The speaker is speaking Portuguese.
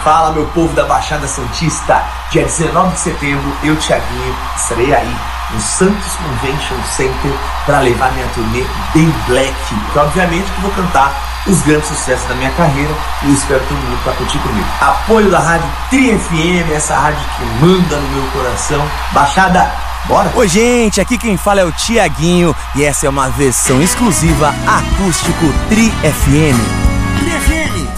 Fala, meu povo da Baixada Santista. Dia 19 de setembro, eu, Thiaguinho, estarei aí no Santos Convention Center para levar minha turnê bem black. Que obviamente que vou cantar os grandes sucessos da minha carreira e espero todo mundo para curtir comigo. Apoio da Rádio Tri FM, essa rádio que manda no meu coração. Baixada, bora! Oi, gente, aqui quem fala é o Thiaguinho e essa é uma versão exclusiva acústico Tri FM.